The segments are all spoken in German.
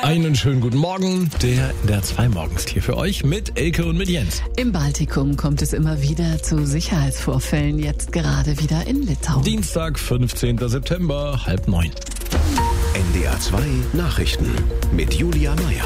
Einen schönen guten Morgen, der 2 morgens hier für euch mit Elke und mit Jens. Im Baltikum kommt es immer wieder zu Sicherheitsvorfällen, jetzt gerade wieder in Litauen. Dienstag, 15. September, 8:30. NDR 2 Nachrichten mit Julia Meyer.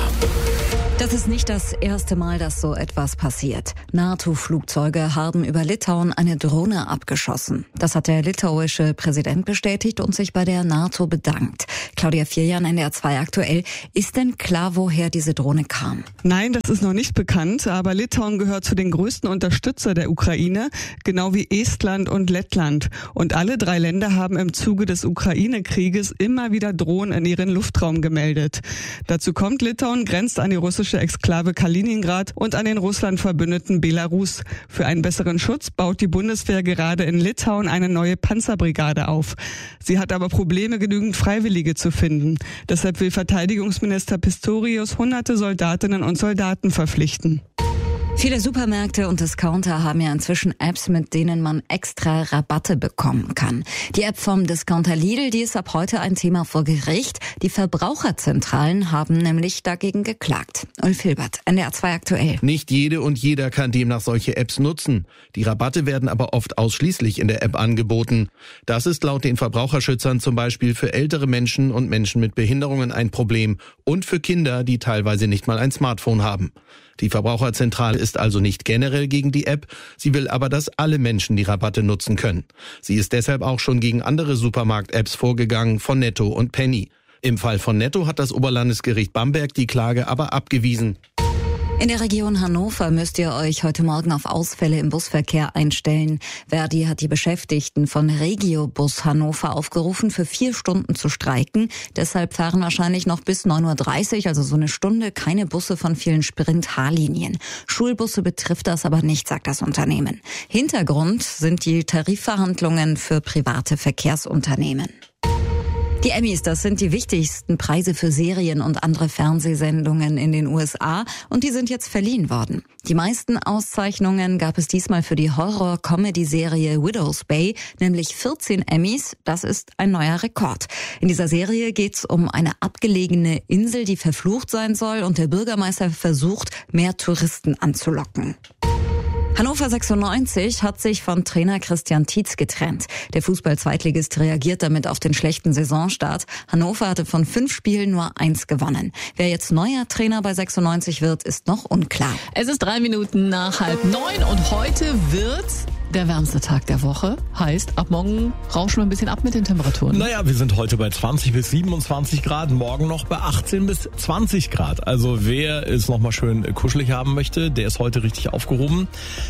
Das ist nicht das erste Mal, dass so etwas passiert. NATO-Flugzeuge haben über Litauen eine Drohne abgeschossen. Das hat der litauische Präsident bestätigt und sich bei der NATO bedankt. Claudia Firjan, NDR 2 aktuell. Ist denn klar, woher diese Drohne kam? Nein, das ist noch nicht bekannt, aber Litauen gehört zu den größten Unterstützer der Ukraine, genau wie Estland und Lettland. Und alle 3 Länder haben im Zuge des Ukraine-Krieges immer wieder Drohnen in ihren Luftraum gemeldet. Dazu kommt, Litauen grenzt an die russische Exklave Kaliningrad und an den Russland verbündeten Belarus. Für einen besseren Schutz baut die Bundeswehr gerade in Litauen eine neue Panzerbrigade auf. Sie hat aber Probleme, genügend Freiwillige zu finden. Deshalb will Verteidigungsminister Pistorius hunderte Soldatinnen und Soldaten verpflichten. Viele Supermärkte und Discounter haben ja inzwischen Apps, mit denen man extra Rabatte bekommen kann. Die App vom Discounter Lidl, die ist ab heute ein Thema vor Gericht. Die Verbraucherzentralen haben nämlich dagegen geklagt. Ulf Hilbert, NDR 2 aktuell. Nicht jede und jeder kann demnach solche Apps nutzen. Die Rabatte werden aber oft ausschließlich in der App angeboten. Das ist laut den Verbraucherschützern zum Beispiel für ältere Menschen und Menschen mit Behinderungen ein Problem und für Kinder, die teilweise nicht mal ein Smartphone haben. Die Verbraucherzentrale ist also nicht generell gegen die App, sie will aber, dass alle Menschen die Rabatte nutzen können. Sie ist deshalb auch schon gegen andere Supermarkt-Apps vorgegangen, von Netto und Penny. Im Fall von Netto hat das Oberlandesgericht Bamberg die Klage aber abgewiesen. In der Region Hannover müsst ihr euch heute Morgen auf Ausfälle im Busverkehr einstellen. Verdi hat die Beschäftigten von Regiobus Hannover aufgerufen, für 4 Stunden zu streiken. Deshalb fahren wahrscheinlich noch bis 9:30 Uhr, also so eine Stunde, keine Busse von vielen Sprint-H-Linien. Schulbusse betrifft das aber nicht, sagt das Unternehmen. Hintergrund sind die Tarifverhandlungen für private Verkehrsunternehmen. Die Emmys, das sind die wichtigsten Preise für Serien und andere Fernsehsendungen in den USA und die sind jetzt verliehen worden. Die meisten Auszeichnungen gab es diesmal für die Horror-Comedy-Serie Widow's Bay, nämlich 14 Emmys, das ist ein neuer Rekord. In dieser Serie geht's um eine abgelegene Insel, die verflucht sein soll und der Bürgermeister versucht, mehr Touristen anzulocken. Hannover 96 hat sich von Trainer Christian Tietz getrennt. Der Fußball-Zweitligist reagiert damit auf den schlechten Saisonstart. Hannover hatte von 5 Spielen nur 1 gewonnen. Wer jetzt neuer Trainer bei 96 wird, ist noch unklar. Es ist 3 Minuten nach 8:30 und heute wird der wärmste Tag der Woche. Heißt, ab morgen rauschen wir ein bisschen ab mit den Temperaturen. Naja, wir sind heute bei 20 bis 27 Grad, morgen noch bei 18 bis 20 Grad. Also wer es nochmal schön kuschelig haben möchte, der ist heute richtig aufgehoben.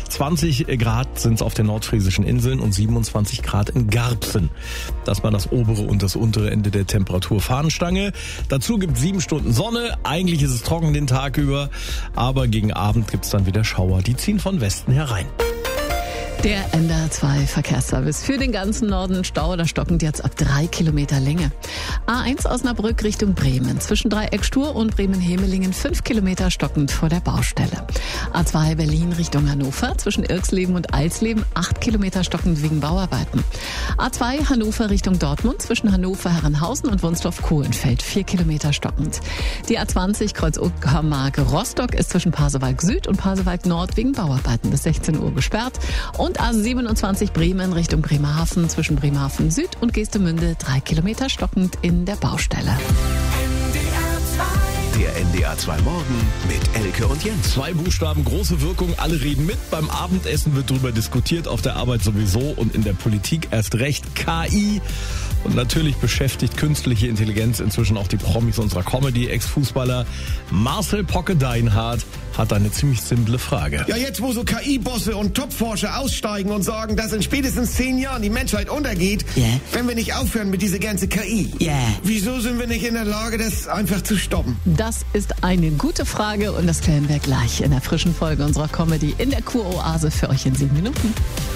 20 Grad sind es auf den nordfriesischen Inseln und 27 Grad in Garbsen. Das war das obere und das untere Ende der Temperaturfahnenstange. Dazu gibt es 7 Stunden Sonne. Eigentlich ist es trocken den Tag über, aber gegen Abend gibt es dann wieder Schauer. Die ziehen von Westen herein. Der NDR 2 Verkehrsservice für den ganzen Norden. Stau oder stockend jetzt ab 3 Kilometer Länge. A1 Osnabrück Richtung Bremen. Zwischen Dreieck-Stur und Bremen-Hemelingen 5 Kilometer stockend vor der Baustelle. A2 Berlin Richtung Hannover. Zwischen Irksleben und Eilsleben 8 Kilometer stockend wegen Bauarbeiten. A2 Hannover Richtung Dortmund. Zwischen Hannover-Herrenhausen und Wunsdorf-Kohlenfeld 4 Kilometer stockend. Die A20 Kreuz Uckermark Rostock ist zwischen Pasewalk Süd und Pasewalk Nord wegen Bauarbeiten bis 16 Uhr gesperrt. Und A27 Bremen Richtung Bremerhaven zwischen Bremerhaven Süd und Geestemünde 3 Kilometer stockend in der Baustelle. Der NDR 2 Morgen mit Elke und Jens. 2 Buchstaben, große Wirkung, alle reden mit. Beim Abendessen wird drüber diskutiert, auf der Arbeit sowieso und in der Politik erst recht. KI. Und natürlich beschäftigt künstliche Intelligenz inzwischen auch die Promis unserer Comedy. Ex-Fußballer Marcel Pocke-Deinhardt hat eine ziemlich simple Frage. Ja, jetzt wo so KI-Bosse und Topforscher aussteigen und sagen, dass in spätestens 10 Jahren die Menschheit untergeht, wenn wir nicht aufhören mit dieser ganzen KI. Wieso sind wir nicht in der Lage, das einfach zu stoppen? Das ist eine gute Frage und das klären wir gleich in der frischen Folge unserer Comedy in der Kuroase für euch in 7 Minuten.